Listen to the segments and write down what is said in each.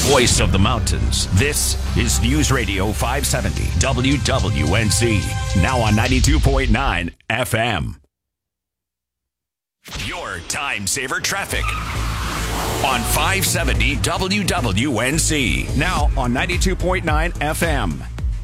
voice of the mountains. This is News Radio 570 WWNC. Now on 92.9 FM. Your time saver traffic on 570 WWNC. Now on 92.9 FM.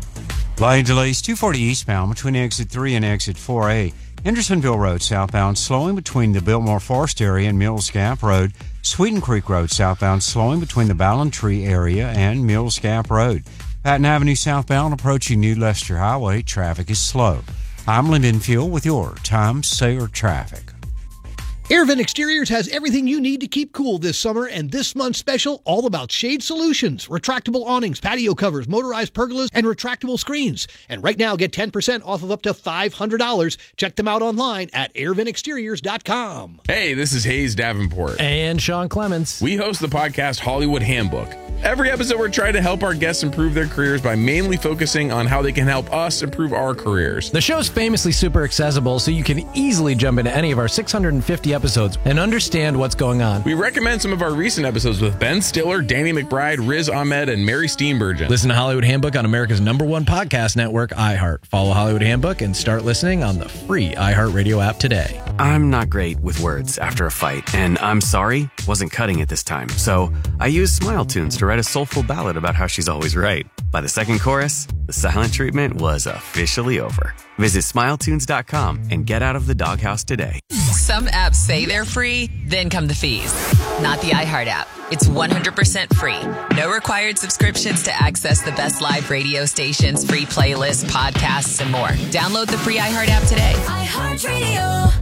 Line delays 240 eastbound between exit 3 and exit 4A. Hendersonville Road southbound slowing between the Biltmore Forest area and Mills Gap Road. Sweeten Creek Road southbound slowing between the Ballantree area and Mills Gap Road. Patton Avenue southbound approaching New Leicester Highway. Traffic is slow. I'm Lynn Benfield with your time saver traffic. AirVent Exteriors has everything you need to keep cool this summer, and this month's special all about shade solutions, retractable awnings, patio covers, motorized pergolas, and retractable screens. And right now, get 10% off of up to $500. Check them out online at airventexteriors.com. Hey, this is Hayes Davenport. And Sean Clements. We host the podcast Hollywood Handbook. Every episode, we're trying to help our guests improve their careers by mainly focusing on how they can help us improve our careers. The show's famously super accessible, so you can easily jump into any of our 650 episodes and understand what's going on. We recommend some of our recent episodes with Ben Stiller, Danny McBride, Riz Ahmed, and Mary Steenburgen. Listen to Hollywood Handbook on America's #1 podcast network, iHeart. Follow Hollywood Handbook and start listening on the free iHeartRadio app today. I'm not great with words after a fight, and I'm sorry wasn't cutting it this time, so I used Smile Tunes to write a soulful ballad about how she's always right. By the second chorus, the silent treatment was officially over. Visit SmileTunes.com and get out of the doghouse today. Some apps say they're free, then come the fees. Not the iHeart app. It's 100% free. No required subscriptions to access the best live radio stations, free playlists, podcasts, and more. Download the free iHeart app today. iHeartRadio.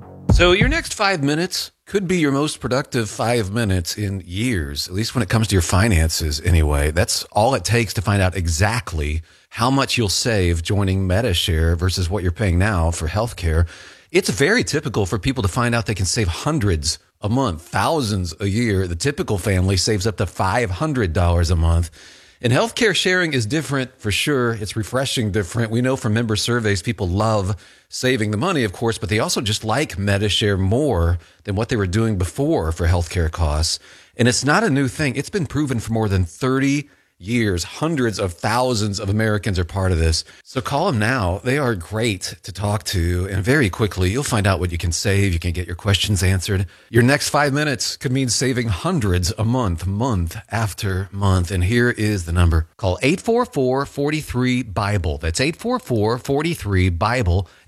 So your next 5 minutes could be your most productive 5 minutes in years, at least when it comes to your finances anyway. That's all it takes to find out exactly how much you'll save joining MediShare versus what you're paying now for healthcare. It's very typical for people to find out they can save hundreds a month, thousands a year. The typical family saves up to $500 a month. And healthcare sharing is different for sure. It's refreshing different. We know from member surveys, people love saving the money, of course, but they also just like MediShare more than what they were doing before for healthcare costs. And it's not a new thing. It's been proven for more than 30 years. Hundreds of thousands of Americans are part of this. So call them now. They are great to talk to. And very quickly, you'll find out what you can save. You can get your questions answered. Your next 5 minutes could mean saving hundreds a month, month after month. And here is the number. Call 844-43-BIBLE. That's 844-43-BIBLE.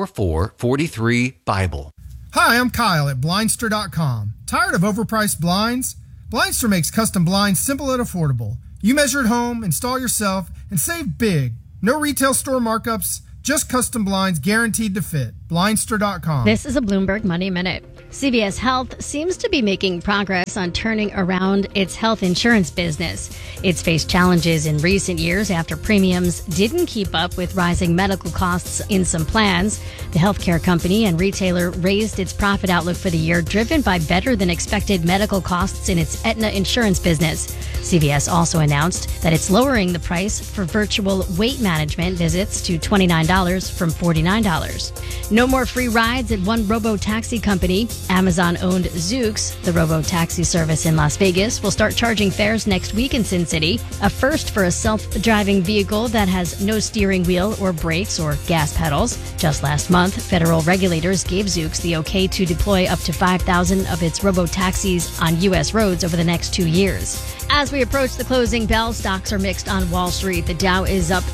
844-43-BIBLE. Hi, I'm Kyle at Blindster.com. Tired of overpriced blinds? Blindster makes custom blinds simple and affordable. You measure at home, install yourself, and save big. No retail store markups, just custom blinds guaranteed to fit. Blindster.com. This is a Bloomberg Money Minute. CVS Health seems to be making progress on turning around its health insurance business. It's faced challenges in recent years after premiums didn't keep up with rising medical costs in some plans. The healthcare company and retailer raised its profit outlook for the year, driven by better than expected medical costs in its Aetna insurance business. CVS also announced that it's lowering the price for virtual weight management visits to $29 from $49. No more free rides at one robo-taxi company. Amazon-owned Zoox, the robo-taxi service in Las Vegas, will start charging fares next week in Sin City, a first for a self-driving vehicle that has no steering wheel or brakes or gas pedals. Just last month, federal regulators gave Zoox the okay to deploy up to 5,000 of its robo-taxis on U.S. roads over the next 2 years. As we approach the closing bell, stocks are mixed on Wall Street. The Dow is up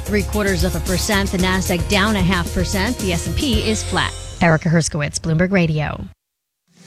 0.75%, the Nasdaq down 0.5%, the S&P is flat. Erica Herskowitz, Bloomberg Radio.